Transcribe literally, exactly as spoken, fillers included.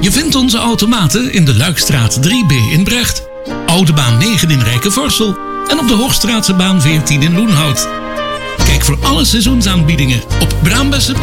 Je vindt onze automaten in de Luikstraat drie B in Brecht, Oude Baan negen in Rijkenvorsel en op de Hoogstraatse baan veertien in Loenhout. Kijk voor alle seizoensaanbiedingen op braambessen